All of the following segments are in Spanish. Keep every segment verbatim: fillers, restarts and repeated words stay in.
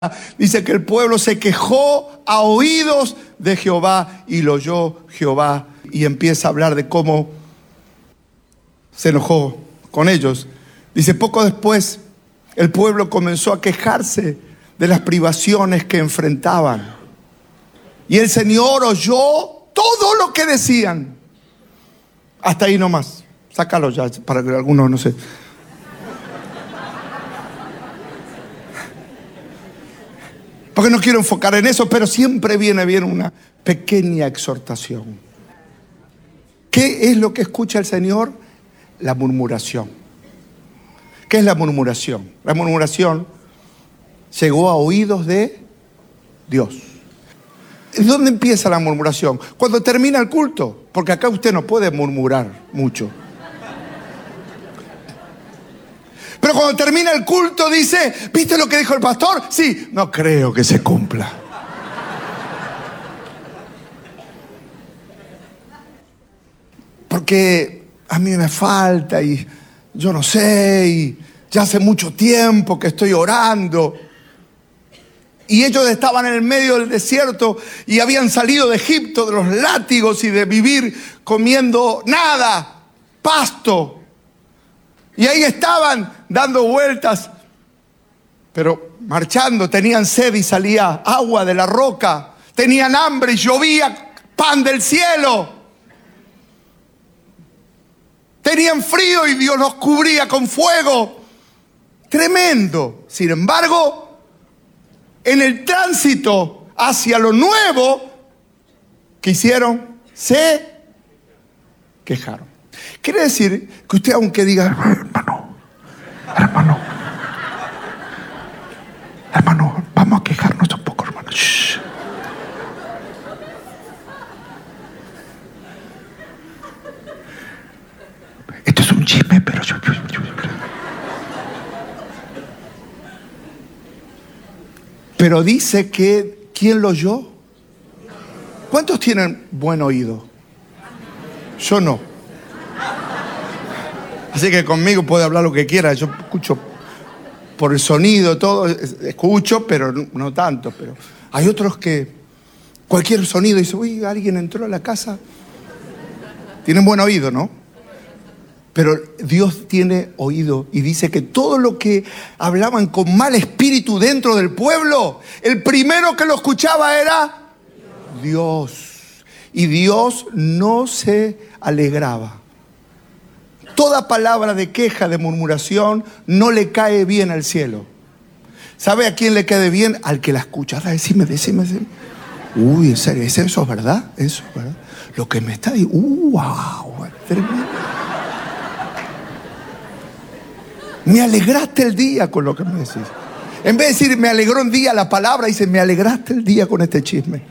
Dice que el pueblo se quejó a oídos de Jehová y lo oyó Jehová. Y empieza a hablar de cómo se enojó con ellos. Dice, poco después el pueblo comenzó a quejarse de las privaciones que enfrentaban. Y el Señor oyó todo lo que decían. Hasta ahí nomás. Sácalo ya, para que algunos no sé. Porque no quiero enfocar en eso, pero siempre viene bien una pequeña exhortación. ¿Qué es lo que escucha el Señor? La murmuración. ¿Qué es la murmuración? La murmuración llegó a oídos de Dios. ¿Dónde empieza la murmuración? Cuando termina el culto, porque acá usted no puede murmurar mucho. Pero cuando termina el culto dice, ¿viste lo que dijo el pastor? Sí, no creo que se cumpla. Porque a mí me falta y yo no sé y ya hace mucho tiempo que estoy orando. Y ellos estaban en el medio del desierto y habían salido de Egipto, de los látigos y de vivir comiendo nada, pasto. Y ahí estaban dando vueltas, pero marchando, tenían sed y salía agua de la roca. Tenían hambre y llovía pan del cielo. Tenían frío y Dios los cubría con fuego. Tremendo. Sin embargo, en el tránsito hacia lo nuevo, ¿qué hicieron? Se quejaron. Quiere decir que usted, aunque diga, hermano, hermano, hermano, vamos a quejarnos un poco, hermano. Shh. Esto es un chisme, pero yo, yo, yo, yo. Pero dice que, ¿quién lo oyó? ¿Cuántos tienen buen oído? Yo no. Así que conmigo puede hablar lo que quiera. Yo escucho por el sonido, todo. Escucho, pero no tanto. Pero hay otros que cualquier sonido dice, uy, alguien entró a la casa. Tienen buen oído, ¿no? Pero Dios tiene oído y dice que todo lo que hablaban con mal espíritu dentro del pueblo, el primero que lo escuchaba era Dios. Y Dios no se alegraba. Toda palabra de queja, de murmuración, no le cae bien al cielo. ¿Sabe a quién le cae bien? Al que la escucha. Decime, decime, decime. Uy, en serio, ¿eso es verdad? Eso es verdad. Lo que me está diciendo, uh, wow, tremendo. Me alegraste el día con lo que me decís. En vez de decir, me alegró un día la palabra, dice, me alegraste el día con este chisme.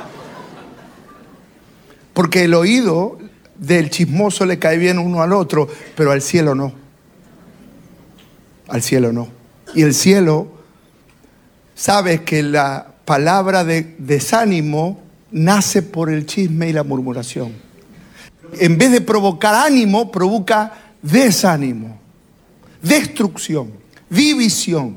Porque el oído del chismoso le cae bien uno al otro, pero al cielo no. Al cielo no. Y el cielo sabe que la palabra de desánimo nace por el chisme y la murmuración. En vez de provocar ánimo, provoca desánimo, destrucción, división.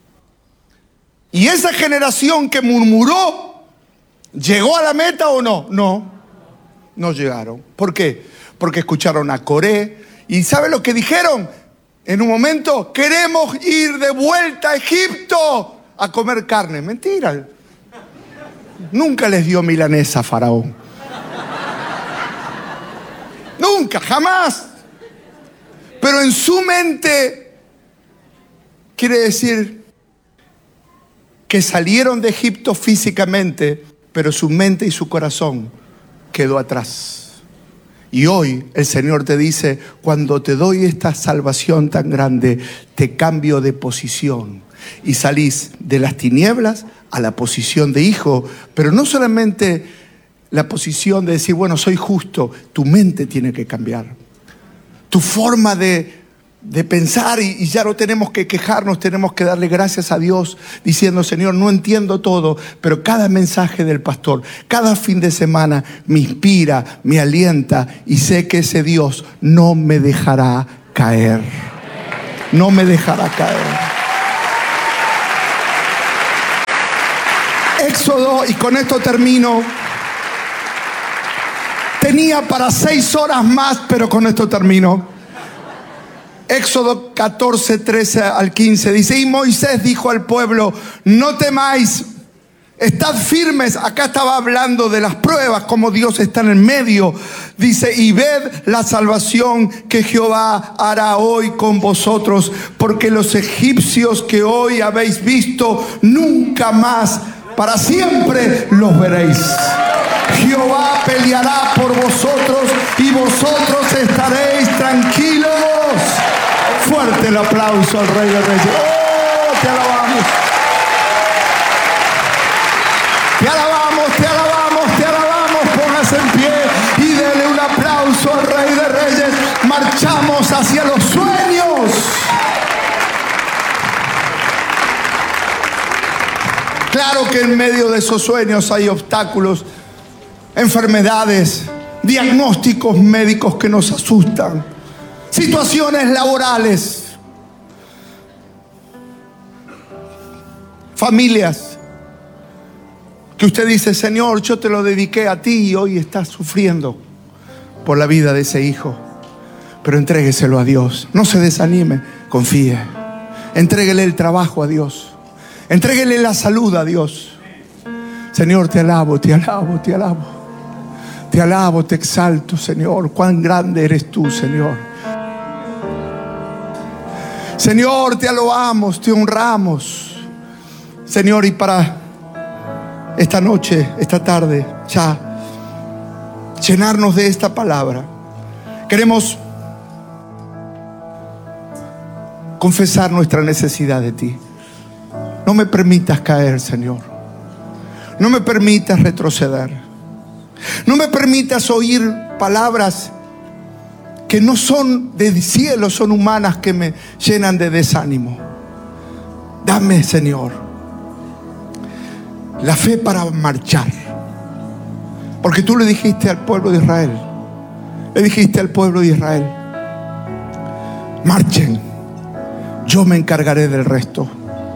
Y esa generación que murmuró, ¿llegó a la meta o no? No. No llegaron. ¿Por qué? Porque escucharon a Coré. ¿Y sabe lo que dijeron? En un momento, queremos ir de vuelta a Egipto a comer carne. Mentira. Nunca les dio milanesa a Faraón. Nunca, jamás. Pero en su mente, quiere decir que salieron de Egipto físicamente, pero su mente y su corazón quedó atrás. Y hoy el Señor te dice, cuando te doy esta salvación tan grande, te cambio de posición y salís de las tinieblas a la posición de hijo. Pero no solamente la posición de decir, bueno, soy justo. Tu mente tiene que cambiar. Tu forma de, de pensar y, y ya no tenemos que quejarnos, tenemos que darle gracias a Dios diciendo, Señor, no entiendo todo, pero cada mensaje del pastor, cada fin de semana me inspira, me alienta y sé que ese Dios no me dejará caer. No me dejará caer. Éxodo, y con esto termino. Tenía para seis horas más, pero con esto termino. Éxodo catorce, trece al quince dice: y Moisés dijo al pueblo: no temáis, estad firmes. Acá estaba hablando de las pruebas, como Dios está en el medio. Dice: y ved la salvación que Jehová hará hoy con vosotros, porque los egipcios que hoy habéis visto, nunca más, para siempre los veréis. Jehová peleará por vosotros y vosotros estaréis tranquilos. Fuerte el aplauso al Rey de Reyes. ¡Oh, te alabamos! Te alabamos, te alabamos, te alabamos. Póngase en pie y dele un aplauso al Rey de Reyes. Marchamos hacia los sueños. Claro que en medio de esos sueños hay obstáculos, enfermedades, diagnósticos médicos que nos asustan, situaciones laborales, familias que usted dice: Señor, yo te lo dediqué a ti, y hoy estás sufriendo por la vida de ese hijo. Pero entrégueselo a Dios, no se desanime, confíe. Entréguele el trabajo a Dios, entréguele la salud a Dios. Señor, te alabo, te alabo, te alabo. Te alabo, te exalto, Señor. Cuán grande eres tú, Señor. Señor, te alabamos, te honramos. Señor, y para esta noche, esta tarde, ya llenarnos de esta palabra, queremos confesar nuestra necesidad de ti. No me permitas caer, Señor. No me permitas retroceder. No me permitas oír palabras que no son del cielo, son humanas, que me llenan de desánimo. Dame, Señor, la fe para marchar. Porque tú le dijiste al pueblo de Israel, le dijiste al pueblo de Israel: marchen, yo me encargaré del resto.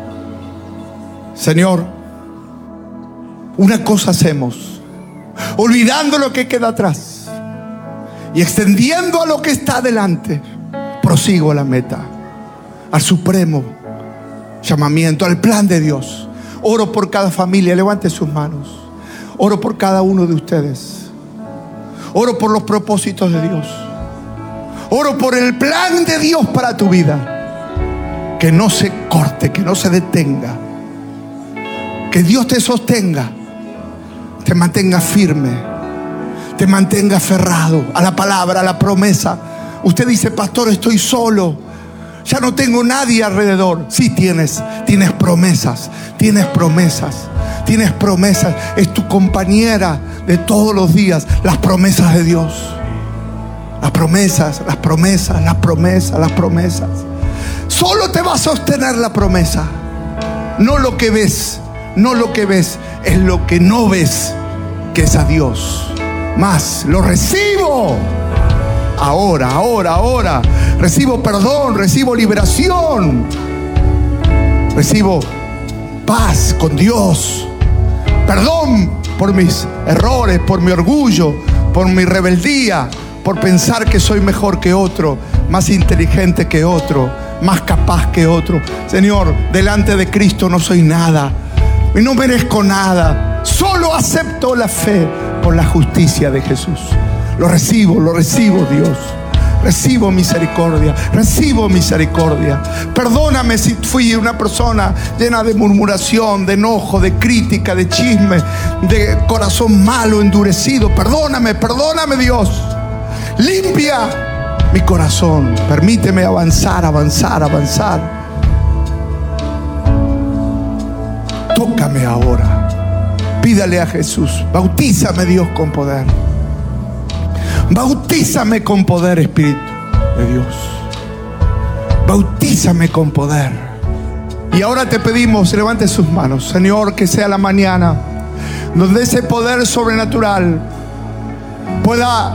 Señor, una cosa hacemos, olvidando lo que queda atrás y extendiendo a lo que está adelante, prosigo a la meta, al supremo llamamiento, al plan de Dios. Oro por cada familia, levante sus manos. Oro por cada uno de ustedes. Oro por los propósitos de Dios. Oro por el plan de Dios para tu vida. Que no se corte, que no se detenga. Que Dios te sostenga, te mantenga firme, te mantenga aferrado a la palabra, a la promesa. Usted dice: pastor, estoy solo, ya no tengo nadie alrededor. Sí tienes, tienes promesas, tienes promesas, tienes promesas. Es tu compañera de todos los días, las promesas de Dios. Las promesas, las promesas, las promesas, las promesas. Solo te va a sostener la promesa, no lo que ves. No lo que ves, es lo que no ves, que es a Dios. Más lo recibo. Ahora, ahora, ahora. Recibo perdón, recibo liberación. Recibo paz con Dios. Perdón por mis errores, por mi orgullo, por mi rebeldía, por pensar que soy mejor que otro, más inteligente que otro, más capaz que otro. Señor, delante de Cristo no soy nada. Y no merezco nada. Solo acepto la fe por la justicia de Jesús. Lo recibo, lo recibo, Dios. Recibo misericordia, recibo misericordia. Perdóname si fui una persona llena de murmuración, de enojo, de crítica, de chisme, de corazón malo, endurecido. Perdóname, perdóname, Dios. Limpia mi corazón. Permíteme avanzar, avanzar, avanzar. Tócame ahora. Pídale a Jesús: bautízame, Dios, con poder. Bautízame con poder, Espíritu de Dios. Bautízame con poder. Y ahora te pedimos, levante sus manos, Señor, que sea la mañana donde ese poder sobrenatural pueda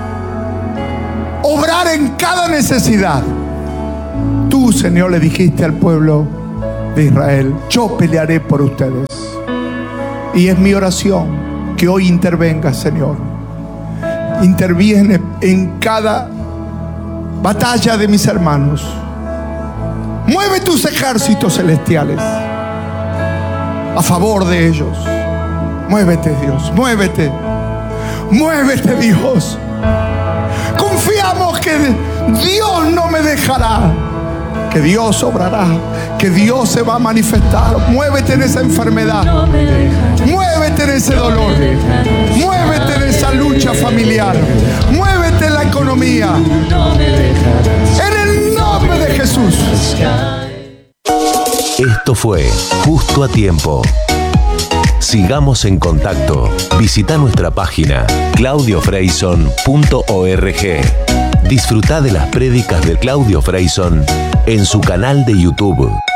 obrar en cada necesidad. Tú, Señor, le dijiste al pueblo de Israel: yo pelearé por ustedes. Y es mi oración que hoy intervenga, Señor. Interviene en cada batalla de mis hermanos. Mueve tus ejércitos celestiales a favor de ellos. Muévete, Dios, muévete. Muévete, Dios. Confiamos que Dios no me dejará, que Dios obrará, que Dios se va a manifestar. Muévete en esa enfermedad, muévete en ese dolor, muévete en esa lucha familiar, muévete en la economía, en el nombre de Jesús. Esto fue Justo a Tiempo. Sigamos en contacto. Visita nuestra página claudio freyson punto org. Disfruta de las prédicas de Claudio Freyson en su canal de YouTube.